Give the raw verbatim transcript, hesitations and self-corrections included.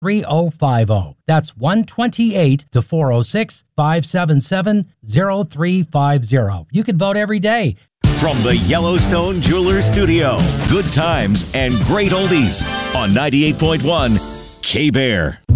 three oh five oh. That's one twenty-eight to four oh six, five seven seven, oh three five oh. You can vote every day. From the Yellowstone Jewelers Studio, good times and great oldies on ninety-eight point one K-Bear.